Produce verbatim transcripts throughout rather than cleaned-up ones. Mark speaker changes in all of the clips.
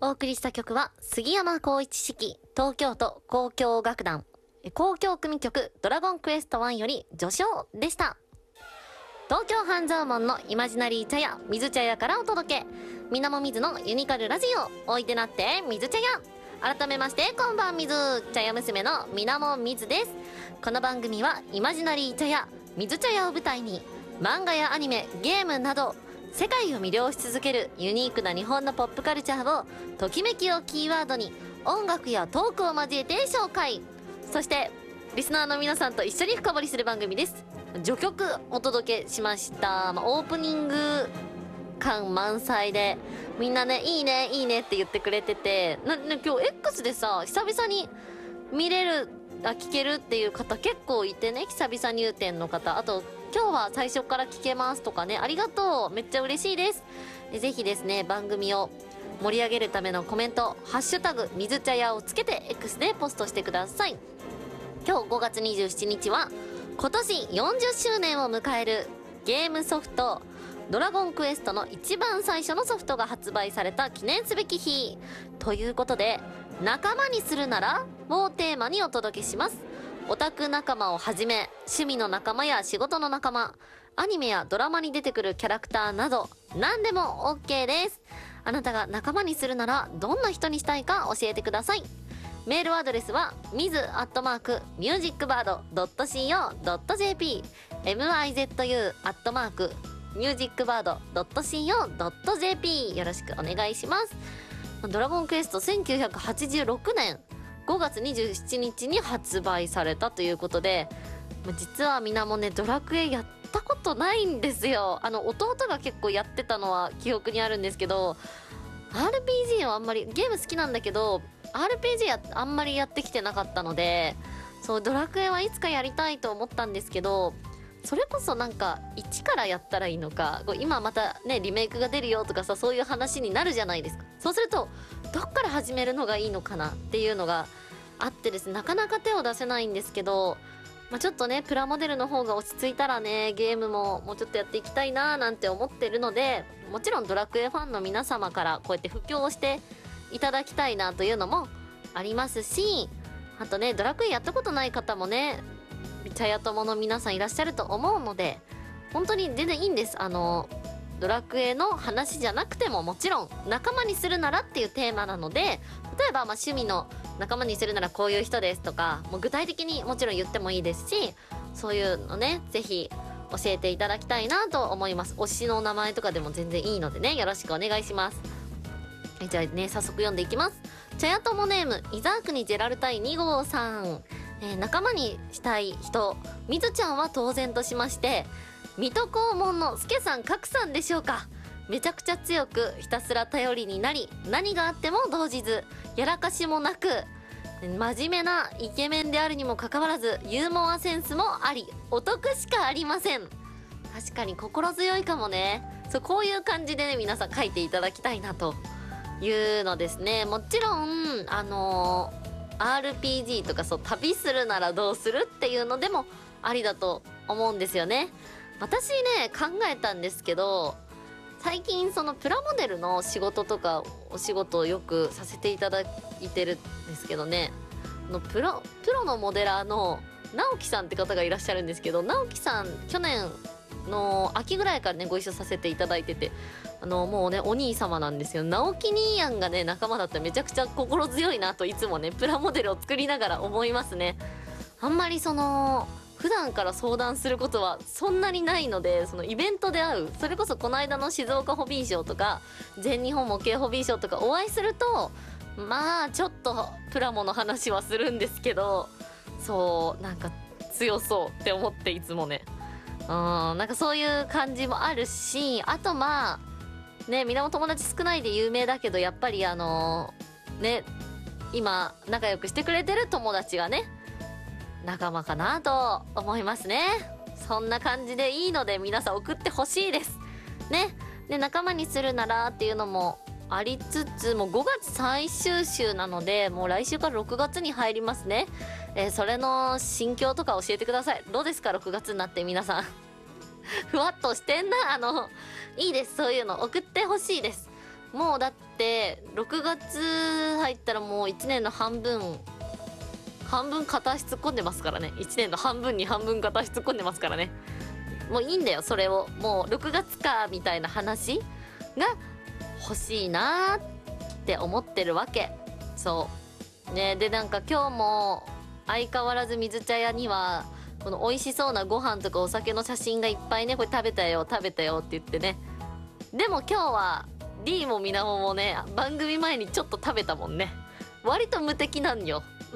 Speaker 1: お送りした曲は杉山浩一指揮東京都交響楽団交響組曲ドラゴンクエストワンより序章でした。東京半蔵門のイマジナリー茶屋水茶屋からお届け、みなもみずのユニカルラジオ、おいでなって水茶屋。改めましてこんばんみず、茶屋娘のみなもみずです。この番組はイマジナリー茶屋水茶屋を舞台に漫画やアニメ、ゲームなど世界を魅了し続けるユニークな日本のポップカルチャーをときめきをキーワードに音楽やトークを交えて紹介、そしてリスナーの皆さんと一緒に深掘りする番組です。序曲お届けしました、まあ、オープニング感満載でみんなねいいねいいねって言ってくれてて、な、ね、今日 X でさ久々に見れるあ聞けるっていう方結構いてね、久々入店の方、あと今日は最初から聞けますとかね、ありがとう、めっちゃ嬉しいです。ぜひですね番組を盛り上げるためのコメントハッシュタグ水茶屋をつけて X でポストしてください。今日ごがつにじゅうしちにちは今年よんじゅっしゅうねんを迎えるゲームソフトドラゴンクエストの一番最初のソフトが発売された記念すべき日ということで、仲間にするならをテーマにお届けします。オタク仲間をはじめ趣味の仲間や仕事の仲間、アニメやドラマに出てくるキャラクターなど何でも OK です。あなたが仲間にするならどんな人にしたいか教えてください。メールアドレスは ミズ アットマーク ミュージックバード ドット シーオー ドット ジェーピー ミズ アットマーク ミュージックバード ドット シーオー ドット ジェーピー よろしくお願いします。ドラゴンクエストせんきゅうひゃくはちじゅうろくねんごがつにじゅうしちにちに発売されたということで、実はみなもねドラクエやったことないんですよ。あの弟が結構やってたのは記憶にあるんですけど、 アールピージー はあんまり、ゲーム好きなんだけど アールピージー やあんまりやってきてなかったので、そうドラクエはいつかやりたいと思ったんですけど、それこそなんか一からやったらいいのか、今またねリメイクが出るよとかさ、そういう話になるじゃないですか。そうするとどっから始めるのがいいのかなっていうのがあってですね、なかなか手を出せないんですけど、まあ、ちょっとねプラモデルの方が落ち着いたらねゲームももうちょっとやっていきたいなーなんて思ってるので、もちろんドラクエファンの皆様からこうやって布教をしていただきたいなというのもありますし、あとねドラクエやったことない方もね茶屋友の皆さんいらっしゃると思うので、本当に全然いいんです。あのドラクエの話じゃなくてももちろん仲間にするならっていうテーマなので、例えばまあ趣味の仲間にするならこういう人ですとか、もう具体的にもちろん言ってもいいですし、そういうのねぜひ教えていただきたいなと思います。推しの名前とかでも全然いいのでね、よろしくお願いします。えじゃあね早速読んでいきます。茶屋友ネーム伊沢国ジェラルタイに号さん、えー、仲間にしたい人、みずちゃんは当然としまして水戸黄門の助さん格さんでしょうか。めちゃくちゃ強くひたすら頼りになり、何があっても動じずやらかしもなく真面目なイケメンであるにもかかわらずユーモアセンスもありお得しかありません。確かに心強いかもね。そうこういう感じでね皆さん書いていただきたいなというのですね。もちろんあのー、アールピージー とかそう旅するならどうするっていうのでもありだと思うんですよね。私ね考えたんですけど、最近そのプラモデルの仕事とかお仕事をよくさせていただいてるんですけどね、のプロプロのモデラーの直樹さんって方がいらっしゃるんですけど、直樹さん去年の秋ぐらいからねご一緒させていただいてて、あのもうねお兄様なんですよ。直樹兄やんがね仲間だったらめちゃくちゃ心強いなといつもねプラモデルを作りながら思いますね。あんまりその普段から相談することはそんなにないので、そのイベントで会う、それこそこの間の静岡ホビーショーとか全日本模型ホビーショーとかお会いするとまあちょっとプラモの話はするんですけど、そうなんか強そうって思っていつもね、うんなんかそういう感じもあるし、あとまあねみんなも友達少ないで有名だけど、やっぱりあのね今仲良くしてくれてる友達がね仲間かなと思いますね。そんな感じでいいので皆さん送ってほしいですね。で仲間にするならっていうのもありつつ、もうごがつ最終週なのでもう来週からろくがつに入りますね。えー、それの心境とか教えてください。どうですかろくがつになって皆さんふわっとしてんな。あのいいです、そういうの送ってほしいです。 もうだってろくがつ入ったらもういちねんの半分半分片足突っ込んでますからね。いちねんの半分に半分片足突っ込んでますからね。もういいんだよそれを。もうろくがつかみたいな話が欲しいなーって思ってるわけ。そうね。でなんか今日も相変わらず水茶屋にはこの美味しそうなご飯とかお酒の写真がいっぱいね、これ食べたよ食べたよって言ってね。でも今日は D もみなももね、番組前にちょっと食べたもんね。割と無敵なんよ。うん、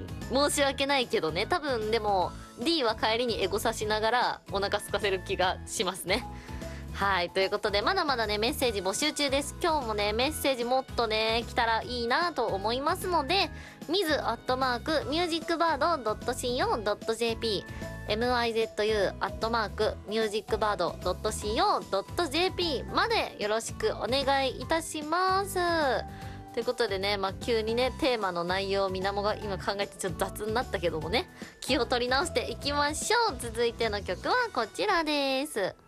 Speaker 1: 申し訳ないけどね。多分でも D は帰りにエゴサしながらお腹空かせる気がしますね。はい、ということでまだまだねメッセージ募集中です。今日もねメッセージもっとね来たらいいなと思いますので、ミズアットマークミュージックバードドットシーオードットジェーピー ミズ アットマークミュージックバードドットシーオードットジェーピー までよろしくお願いいたします。ということでね、まあ、急にねテーマの内容をみなもが今考えてちょっと雑になったけどもね、気を取り直していきましょう。続いての曲はこちらです。